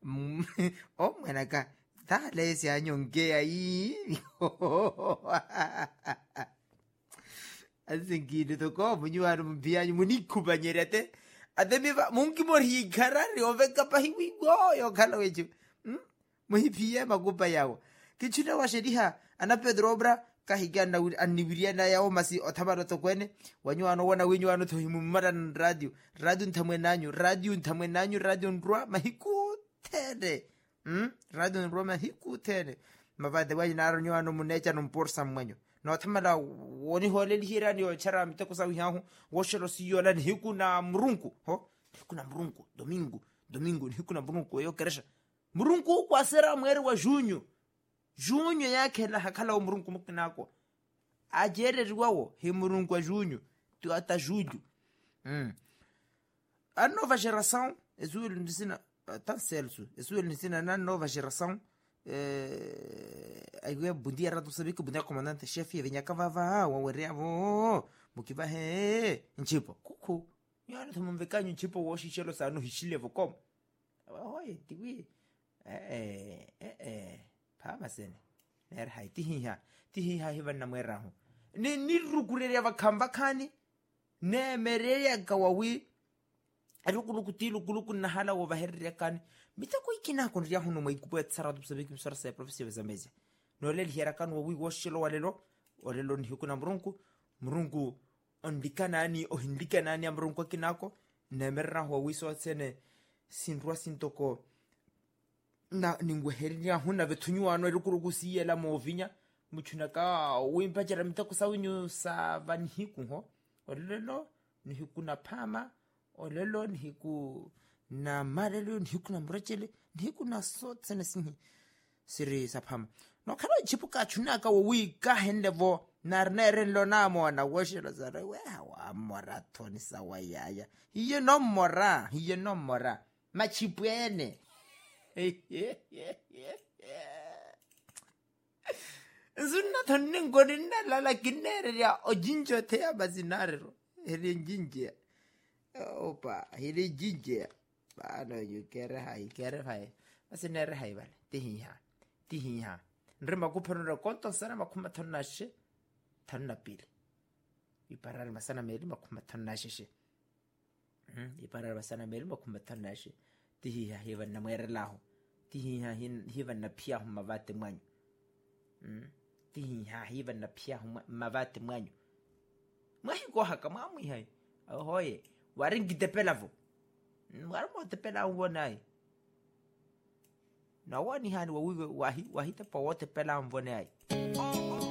Oh mwanaka dale si anyongea hii azingine toko munywana mbiyanyu munikubanyerete ademiva mungi mori garari oveka pahiwi yo kala weju muhipie magupa yawo kichuna washediha ana Pedro obra kahiganda anibiria na yao masi otabaro tokwene wanywana wana winywana to himumaran radio ntamwe nanyu radio ndwa mahiku tene radio ndwa mahiku tene mavade wanyana nywano munecha no porsa mwanyo no tamala woni holeli hirani o chara miteko sawi hahu woshelo siyola ni hiku na murunku domingo ni hiku na murunku yo keresha murunku kwa sera mweri wa junyo yake la hakala umurungu mukinako ajererwawo he murungu wa junyo tu ata julho a nova geração ezuel nisina tan celso ezuel nisina na nova geração aiwe bundia rado sabe que bundia comandante chefe vinha cavava wa wereavo mukiva he nchipo kuku yana tumumvekanyo nchipo woshi chelo sano hishile vokom oye tiwi pama sene ner hai tihiha hiva na mweraho ni rukurere abakamba kani ne merere gawawi alukuluku na hala wa baherre kani mitako ikina kon ria hono mai kupo tsara du sabe ki sara sa professeur zameze no le hira kan wa wi woshelo walelo ni hukuna murungu ondikana ni ohindikana ni amrungu kinako ne merra wa wi so tsene sinrwa sintoko na ningweheria huna vetunyuano erukurugusiye la movinya muchunaka wimpachera mitako sawinyu sa vanhiku ho olelo ni hukuna pama olelo ni hiku na marelo ni hiku na mrechele ni hiku na sote na sinhi siri sapama no kala chipuka chunaka wi ka hendevo narnere lo namo na woshelo zara we wa marathon sawayaya hiyo no mora machipwene zunna tonne gorinna lala kinere ya ojinjo te abazinarero hele jinje opa hele jinje bana yukere hai asinere hai bale tihiha nrema kuphonora konto sana makuma thonnashe thonna pili iparar masana meri makuma thonnashe iparar masana meri makuma thonnashe tihiha hiva na mwerelaho tihiha hiva na pia mavate mwanyu tihiha hiva na pia mavate mwanyu mwahiko haka mamwi hai ahoye waringi tepelavo warmo tepela uwonai na wani hani wahita pa wote pela mbone ai